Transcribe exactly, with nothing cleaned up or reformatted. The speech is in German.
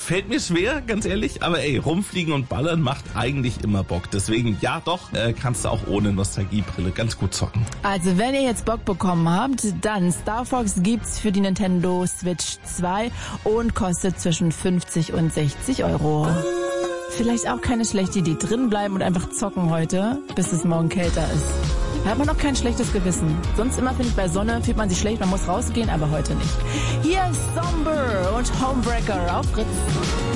fällt mir schwer, ganz ehrlich. Aber ey, rumfliegen und ballern macht eigentlich immer Bock. Deswegen, ja doch, äh, kannst du auch ohne Nostalgiebrille ganz gut zocken. Also wenn ihr jetzt Bock bekommen habt, dann Star Fox gibt's für die Nintendo Switch zwei und kostet zwischen fünfzig und sechzig Euro. Vielleicht auch keine schlechte Idee. Drin bleiben und einfach zocken heute, bis es morgen kälter ist. Da hat man auch kein schlechtes Gewissen. Sonst immer, finde ich, bei Sonne fühlt man sich schlecht, man muss rausgehen, aber heute nicht. Hier ist Somber und Homebreaker auf Fritz.